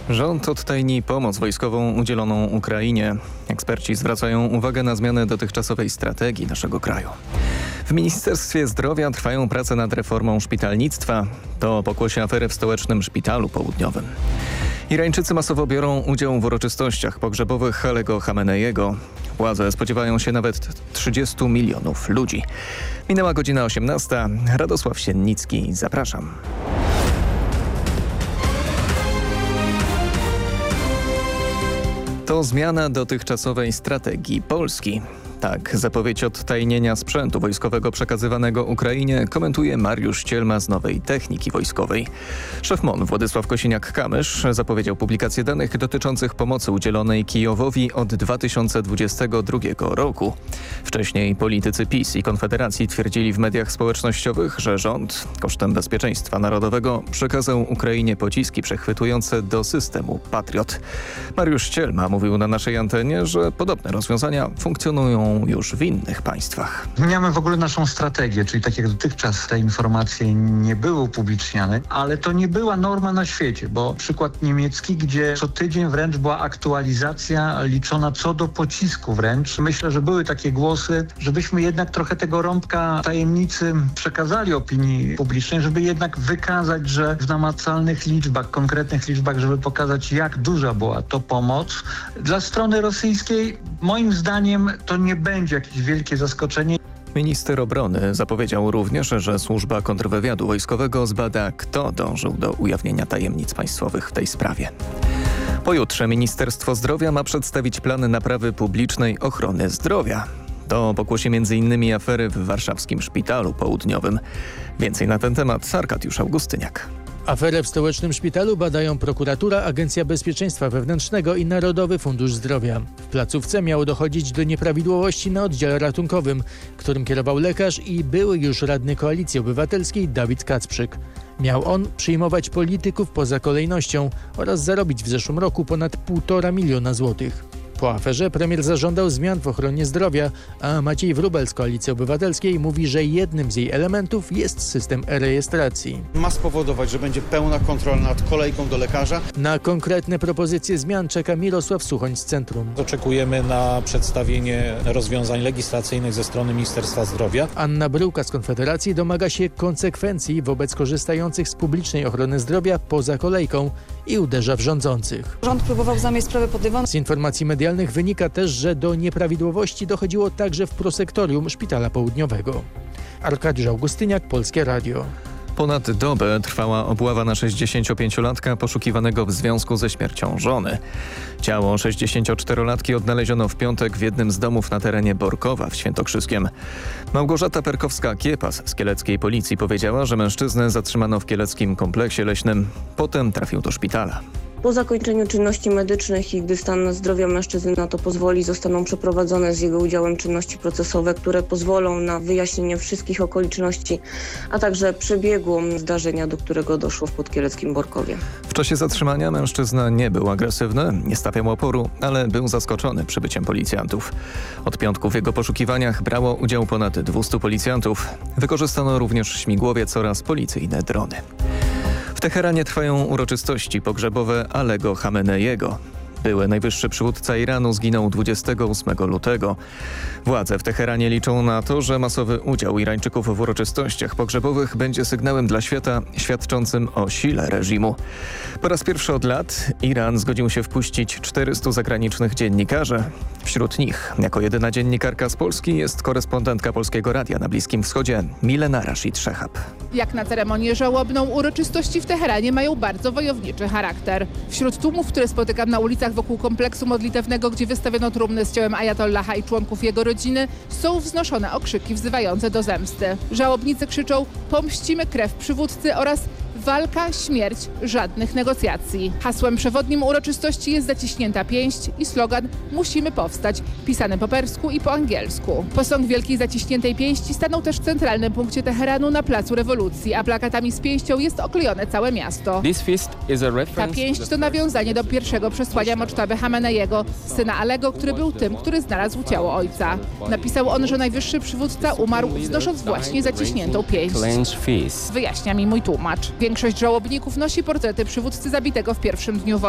Rząd odtajni pomoc wojskową udzieloną Ukrainie. Eksperci zwracają uwagę na zmianę dotychczasowej strategii naszego kraju. W Ministerstwie Zdrowia trwają prace nad reformą szpitalnictwa. To pokłosie afery w stołecznym szpitalu południowym. Irańczycy masowo biorą udział w uroczystościach pogrzebowych Alego Khameneiego. Władze spodziewają się nawet 30 milionów ludzi. Minęła godzina 18. Radosław Siennicki, zapraszam. To zmiana dotychczasowej strategii Polski. Tak, zapowiedź odtajnienia sprzętu wojskowego przekazywanego Ukrainie komentuje Mariusz Cielma z Nowej Techniki Wojskowej. Szef MON Władysław Kosiniak-Kamysz zapowiedział publikację danych dotyczących pomocy udzielonej Kijowowi od 2022 roku. Wcześniej politycy PiS i Konfederacji twierdzili w mediach społecznościowych, że rząd kosztem bezpieczeństwa narodowego przekazał Ukrainie pociski przechwytujące do systemu Patriot. Mariusz Cielma mówił na naszej antenie, że podobne rozwiązania funkcjonują już w innych państwach. Zmieniamy w ogóle naszą strategię, czyli tak jak dotychczas te informacje nie były upubliczniane, ale to nie była norma na świecie, bo przykład niemiecki, gdzie co tydzień wręcz była aktualizacja liczona co do pocisku wręcz. Myślę, że były takie głosy, żebyśmy jednak trochę tego rąbka tajemnicy przekazali opinii publicznej, żeby jednak wykazać, że w namacalnych liczbach, konkretnych liczbach, żeby pokazać, jak duża była to pomoc. Dla strony rosyjskiej moim zdaniem to nie będzie jakieś wielkie zaskoczenie. Minister obrony zapowiedział również, że służba kontrwywiadu wojskowego zbada, kto dążył do ujawnienia tajemnic państwowych w tej sprawie. Pojutrze Ministerstwo Zdrowia ma przedstawić plan naprawy publicznej ochrony zdrowia. To pokłosie m.in. afery w warszawskim szpitalu południowym. Więcej na ten temat Arkadiusz Augustyniak. Aferę w stołecznym szpitalu badają prokuratura, Agencja Bezpieczeństwa Wewnętrznego i Narodowy Fundusz Zdrowia. W placówce miało dochodzić do nieprawidłowości na oddziale ratunkowym, którym kierował lekarz i były już radny Koalicji Obywatelskiej Dawid Kacprzyk. Miał on przyjmować polityków poza kolejnością oraz zarobić w zeszłym roku ponad 1,5 miliona złotych. Po aferze premier zażądał zmian w ochronie zdrowia, a Maciej Wróbel z Koalicji Obywatelskiej mówi, że jednym z jej elementów jest system e-rejestracji. Ma spowodować, że będzie pełna kontrola nad kolejką do lekarza. Na konkretne propozycje zmian czeka Mirosław Suchoń z Centrum. Oczekujemy na przedstawienie rozwiązań legislacyjnych ze strony Ministerstwa Zdrowia. Anna Bryłka z Konfederacji domaga się konsekwencji wobec korzystających z publicznej ochrony zdrowia poza kolejką i uderza w rządzących. Rząd próbował zamieść sprawę pod dywan. Z informacji medialnych wynika też, że do nieprawidłowości dochodziło także w prosektorium Szpitala Południowego. Arkadiusz Augustyniak, Polskie Radio. Ponad dobę trwała obława na 65-latka poszukiwanego w związku ze śmiercią żony. Ciało 64-latki odnaleziono w piątek w jednym z domów na terenie Borkowa w Świętokrzyskiem. Małgorzata Perkowska-Kiepas z kieleckiej policji powiedziała, że mężczyznę zatrzymano w kieleckim kompleksie leśnym. Potem trafił do szpitala. Po zakończeniu czynności medycznych i gdy stan zdrowia mężczyzny na to pozwoli, zostaną przeprowadzone z jego udziałem czynności procesowe, które pozwolą na wyjaśnienie wszystkich okoliczności, a także przebiegu zdarzenia, do którego doszło w podkieleckim Borkowie. W czasie zatrzymania mężczyzna nie był agresywny, nie stawiał oporu, ale był zaskoczony przybyciem policjantów. Od piątku w jego poszukiwaniach brało udział ponad 200 policjantów. Wykorzystano również śmigłowiec oraz policyjne drony. W Teheranie trwają uroczystości pogrzebowe Alego Khameneiego. Były najwyższy przywódca Iranu zginął 28 lutego. Władze w Teheranie liczą na to, że masowy udział Irańczyków w uroczystościach pogrzebowych będzie sygnałem dla świata świadczącym o sile reżimu. Po raz pierwszy od lat Iran zgodził się wpuścić 400 zagranicznych dziennikarzy. Wśród nich jako jedyna dziennikarka z Polski jest korespondentka Polskiego Radia na Bliskim Wschodzie Milena Rashid Szehab. Jak na ceremonię żałobną, uroczystości w Teheranie mają bardzo wojowniczy charakter. Wśród tłumów, które spotykam na ulicach wokół kompleksu modlitewnego, gdzie wystawiono trumny z ciałem ajatollaha i członków jego rodziny, są wznoszone okrzyki wzywające do zemsty. Żałobnicy krzyczą: pomścimy krew przywódcy oraz walka, śmierć, żadnych negocjacji. Hasłem przewodnim uroczystości jest zaciśnięta pięść i slogan "Musimy powstać", pisany po persku i po angielsku. Posąg wielkiej zaciśniętej pięści stanął też w centralnym punkcie Teheranu na Placu Rewolucji, a plakatami z pięścią jest oklejone całe miasto. Ta pięść to nawiązanie do pierwszego przesłania Moctaby Khameneiego, syna Alego, który był tym, który znalazł ciało ojca. Napisał on, że najwyższy przywódca umarł wznosząc właśnie zaciśniętą pięść. Wyjaśnia mi mój tłumacz. Większość żałobników nosi portrety przywódcy zabitego w pierwszym dniu wojny.